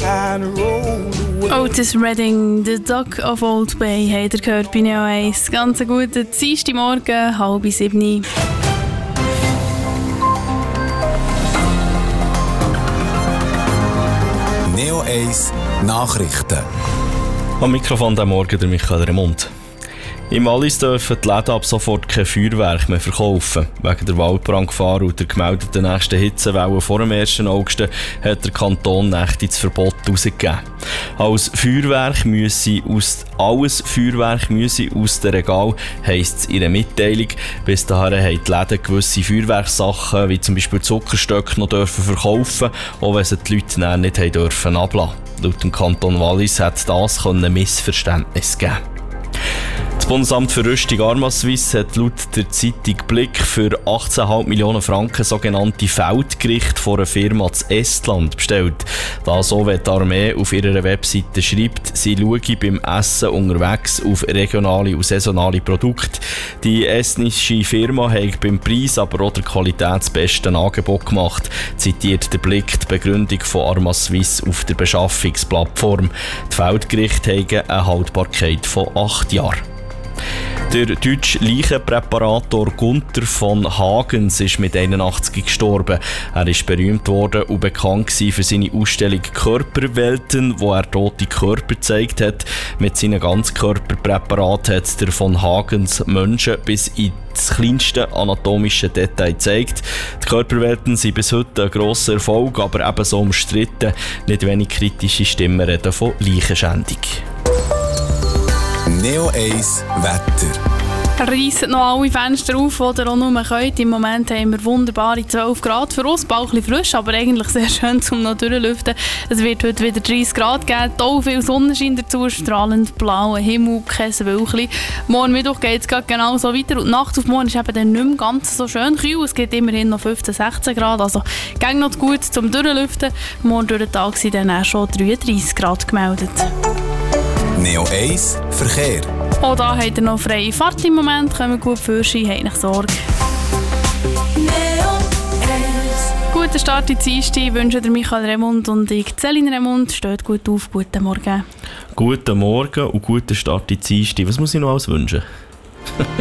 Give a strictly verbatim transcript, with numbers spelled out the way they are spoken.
Otis Redding, The Dock of Old Bay, habt ihr gehört bei Neo eins. Ganz einen guten Dienstagmorgen, halb sieben. Neo eins Nachrichten. Am Mikrofon der Morgen der Michael Remund. Im Wallis dürfen die Läden ab sofort kein Feuerwerk mehr verkaufen. Wegen der Waldbrandgefahr und der gemeldeten nächsten Hitzewelle vor dem ersten August hat der Kanton nächtig das Verbot herausgegeben. Als Feuerwerk müsse aus, alles Feuerwerk müsse aus dem Regal, heisst es in einer Mitteilung. Bis dahin haben die Läden gewisse Feuerwerkssachen, wie zum Beispiel Zuckerstöcke, noch dürfen verkaufen, auch wenn sie die Leute dann nicht haben dürfen ablassen. Laut dem Kanton Wallis hat das ein Missverständnis geben. Das Bundesamt für Rüstung Armas-Suisse hat laut der Zeitung Blick für achtzehn Komma fünf Millionen Franken sogenannte Feldgerichte von einer Firma zu Estland bestellt. Da so wie die Armee auf ihrer Webseite schreibt, sie schaue beim Essen unterwegs auf regionale und saisonale Produkte. Die estnische Firma hat beim Preis aber auch der qualitätsbesten Angebot gemacht, zitiert der Blick die Begründung von Armas-Suisse auf der Beschaffungsplattform. Die Feldgerichte haben eine Haltbarkeit von acht Jahren. Der deutsche Leichenpräparator Gunther von Hagens ist mit einundachtzig gestorben. Er ist berühmt worden und bekannt für seine Ausstellung Körperwelten, wo er tote Körper gezeigt hat. Mit seinen Ganzkörperpräparaten hat der von Hagens Menschen bis ins kleinste anatomische Detail gezeigt. Die Körperwelten sind bis heute ein grosser Erfolg, aber ebenso umstritten. Nicht wenig kritische Stimmen reden von Leichenschändung. Neo eins Wetter. Reissen noch alle Fenster auf, die ihr auch nur könnt. Im Moment haben wir wunderbare zwölf Grad. Für uns bald ein bisschen frisch, aber eigentlich sehr schön zum noch durchlüften. Es wird heute wieder dreißig Grad geben, auch viel Sonnenschein dazu, strahlend blauer Himmel, kein Wölkchen. Morgen Mittwoch geht es genau so weiter und die Nacht auf morgen ist eben dann nicht mehr ganz so schön kühl. Es geht immerhin noch fünfzehn, sechzehn Grad, also ging noch gut zum Durchlüften. Morgen durch den Tag sind dann auch schon dreiunddreißig Grad gemeldet. Neo eins Verkehr. Auch da habt ihr noch freie Fahrt im Moment, kommen gut für Sie, habt nicht Sorge. Guten Start in die Dienstag wünschen dir Michael Remund und ich, Céline Remund. Steht gut auf, guten Morgen. Guten Morgen und guten Start in die Dienstag. Was muss ich noch alles wünschen?